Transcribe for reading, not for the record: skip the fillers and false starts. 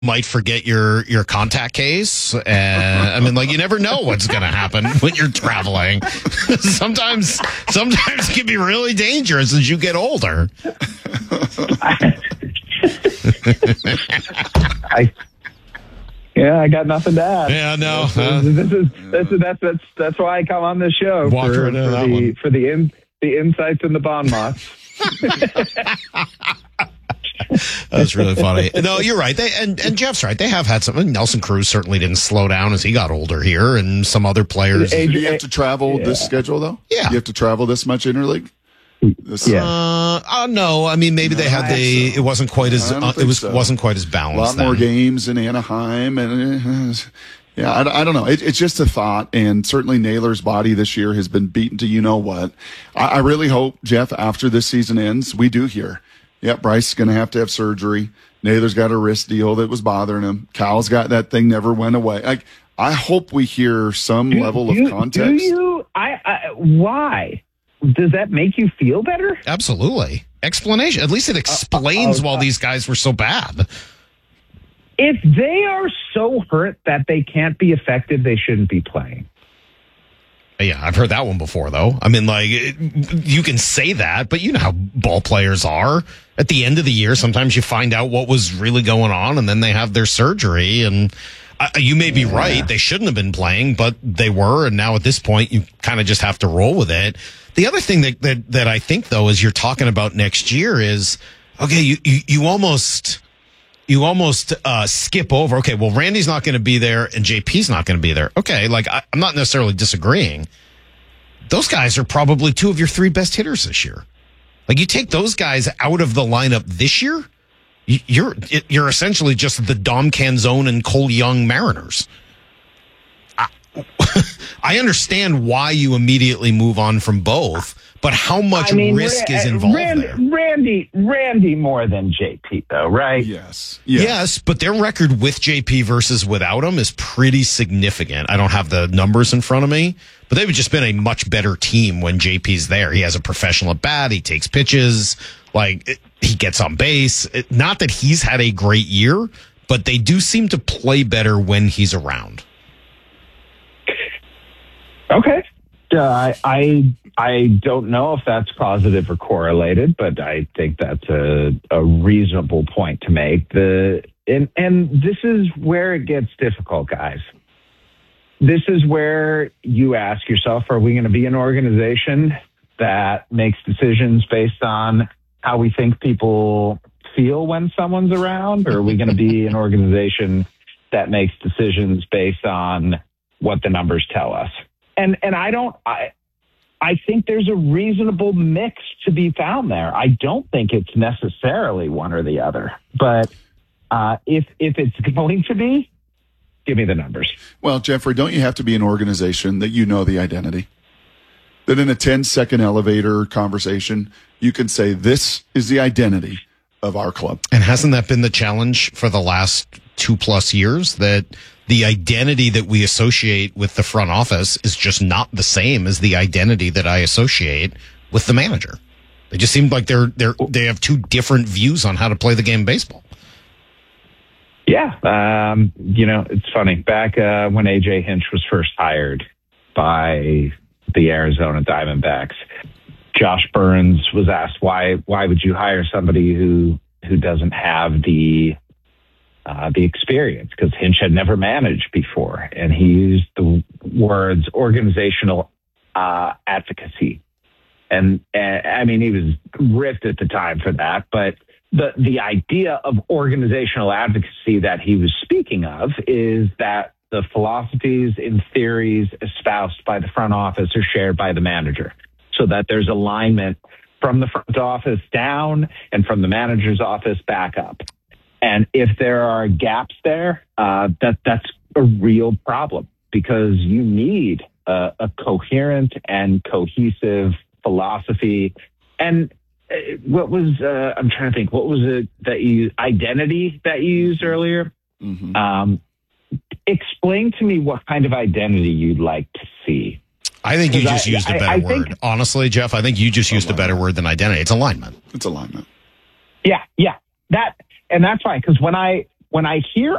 might forget your contact case. I mean, like, you never know what's going to happen when you're traveling. Sometimes it can be really dangerous as you get older. I got nothing to add. Yeah, no. That's why I come on this show for the insights and the bon mots. That's really funny. No, you're right. And Jeff's right. They have had some. Nelson Cruz certainly didn't slow down as he got older here, and some other players. Do you have to travel this schedule though? Yeah, you have to travel this much interleague. No. I mean, maybe they had it wasn't quite as wasn't quite as balanced. A lot more games in Anaheim, and I don't know. It's just a thought, and certainly Naylor's body this year has been beaten to you know what. I really hope, Jeff, after this season ends, we do hear. Yep, Bryce is going to have surgery. Naylor's got a wrist deal that was bothering him. Cal's got that thing never went away. I hope we hear some level of context. Do you? Why? Does that make you feel better? Absolutely. Explanation. At least it explains why these guys were so bad. If they are so hurt that they can't be effective, they shouldn't be playing. Yeah, I've heard that one before, though. I mean, like, you can say that, but you know how ball players are. At the end of the year, sometimes you find out what was really going on, and then they have their surgery. And you may be right. They shouldn't have been playing, but they were. And now at this point, you kind of just have to roll with it. The other thing that I think, though, as you're talking about next year is, okay, you almost skip over. Okay, well, Randy's not going to be there and JP's not going to be there. Okay, like, I'm not necessarily disagreeing. Those guys are probably two of your three best hitters this year. Like, you take those guys out of the lineup this year, you're essentially just the Dom Canzone and Cole Young Mariners. I understand why you immediately move on from both, but how much risk is involved there? Randy more than JP, though, right? Yes, but their record with JP versus without him is pretty significant. I don't have the numbers in front of me, but they've just been a much better team when JP's there. He has a professional at bat. He takes pitches. He gets on base. Not that he's had a great year, but they do seem to play better when he's around. Okay. I don't know if that's causative or correlated, but I think that's a reasonable point to make. And this is where it gets difficult, guys. This is where you ask yourself, are we going to be an organization that makes decisions based on how we think people feel when someone's around? Or are we going to be an organization that makes decisions based on what the numbers tell us? And I think there's a reasonable mix to be found there. I don't think it's necessarily one or the other. But if it's going to be, give me the numbers. Well, Jeffrey, don't you have to be an organization that you know the identity? That in a 10-second elevator conversation, you can say, this is the identity of our club. And hasn't that been the challenge for the last 2+ years? That the identity that we associate with the front office is just not the same as the identity that I associate with the manager. They just seem like they have two different views on how to play the game of baseball. Yeah. It's funny. Back when A.J. Hinch was first hired by the Arizona Diamondbacks, Josh Burns was asked, why would you hire somebody who doesn't have the experience? Because Hinch had never managed before. And he used the words organizational advocacy. And I mean, he was ripped at the time for that, but the idea of organizational advocacy that he was speaking of is that the philosophies and theories espoused by the front office are shared by the manager, so that there's alignment from the front office down and from the manager's office back up. And if there are gaps there, that's a real problem, because you need a coherent and cohesive philosophy. And what was I'm trying to think, what was it that you identity that you used earlier? Mm-hmm. Explain to me what kind of identity you'd like to see. I think you just used a better word. Honestly, Jeff, I think you just used a better word than identity. It's alignment. It's alignment. Yeah. That's fine. Because when I when I hear